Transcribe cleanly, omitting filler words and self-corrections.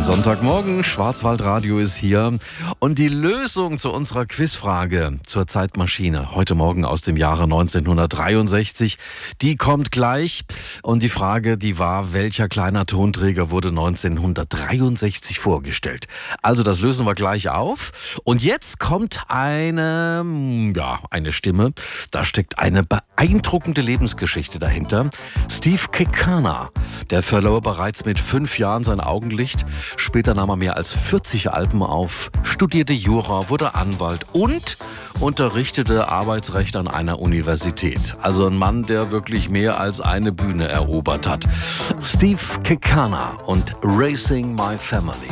Sonntagmorgen, Schwarzwaldradio ist hier und die Lösung zu unserer Quizfrage zur Zeitmaschine heute Morgen aus dem Jahre 1963, die kommt gleich. Und die Frage, die war, welcher kleiner Tonträger wurde 1963 vorgestellt? Also das lösen wir gleich auf. Und jetzt kommt eine Stimme, da steckt eine beeindruckende Lebensgeschichte dahinter. Steve Kekana, der verlor bereits mit 5 Jahren sein Augenlicht. Später nahm er mehr als 40 Alben auf, studierte Jura, wurde Anwalt und unterrichtete Arbeitsrecht an einer Universität. Also ein Mann, der wirklich mehr als eine Bühne erobert hat. Steve Kekana und Raising My Family.